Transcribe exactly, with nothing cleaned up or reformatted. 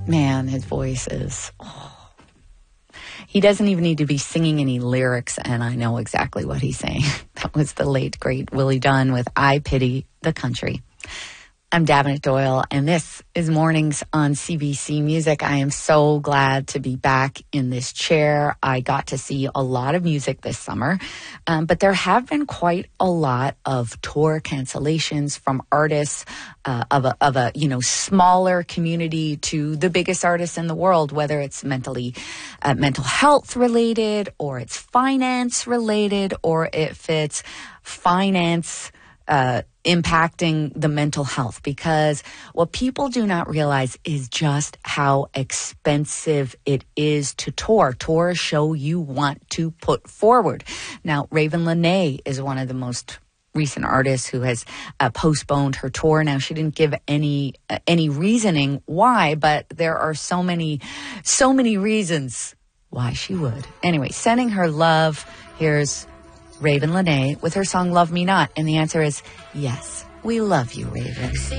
man, his voice is... Oh. He doesn't even need to be singing any lyrics, and I know exactly what he's saying. That was the late, great Willie Dunn with I Pity the Country. I'm Davenant Doyle, and this is Mornings on C B C Music. I am so glad to be back in this chair. I got to see a lot of music this summer, um, but there have been quite a lot of tour cancellations from artists uh, of a, of a you know smaller community to the biggest artists in the world, whether it's mentally uh, mental health related, or it's finance related, or if it's finance Uh, impacting the mental health, because what people do not realize is just how expensive it is to tour. Tour a show you want to put forward. Now, Ravyn Lenae is one of the most recent artists who has uh, postponed her tour. Now, she didn't give any uh, any reasoning why, but there are so many, so many reasons why she would. Anyway, sending her love. Here's Ravyn Lenae with her song Love Me Not. And the answer is yes, we love you, Ravyn.